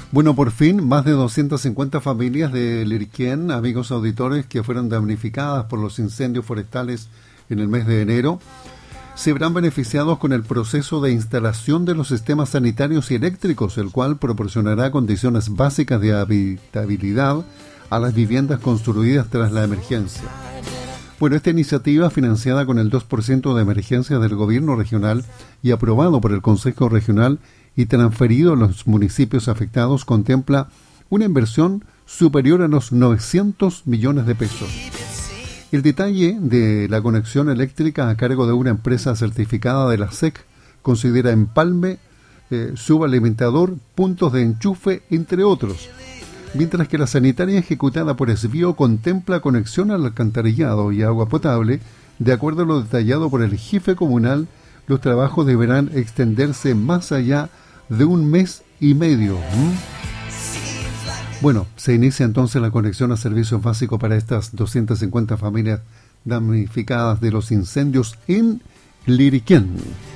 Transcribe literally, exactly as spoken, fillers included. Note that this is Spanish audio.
Bueno, por fin, más de doscientas cincuenta familias de Liriquén, amigos auditores, que fueron damnificadas por los incendios forestales en el mes de enero, se verán beneficiados con el proceso de instalación de los sistemas sanitarios y eléctricos, el cual proporcionará condiciones básicas de habitabilidad a las viviendas construidas tras la emergencia. Bueno, esta iniciativa, financiada con el dos por ciento de emergencia del gobierno regional y aprobado por el Consejo Regional y transferido a los municipios afectados, contempla una inversión superior a los novecientos millones de pesos. El detalle de la conexión eléctrica a cargo de una empresa certificada de la S E C considera empalme, eh, subalimentador, puntos de enchufe, entre otros. Mientras que la sanitaria ejecutada por Esbio contempla conexión al alcantarillado y agua potable, de acuerdo a lo detallado por el jefe comunal, los trabajos deberán extenderse más allá de un mes y medio. ¿Mm? Bueno, se inicia entonces la conexión a servicios básicos para estas doscientas cincuenta familias damnificadas de los incendios en Liriquén.